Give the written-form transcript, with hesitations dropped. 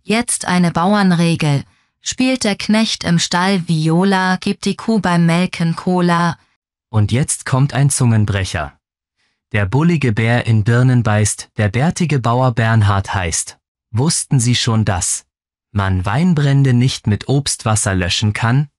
Jetzt eine Bauernregel. Spielt der Knecht im Stall Viola, gibt die Kuh beim Melken Cola. Und jetzt kommt ein Zungenbrecher. Der bullige Bär in Birnen beißt, der bärtige Bauer Bernhard heißt. Wussten Sie schon, dass man Weinbrände nicht mit Obstwasser löschen kann?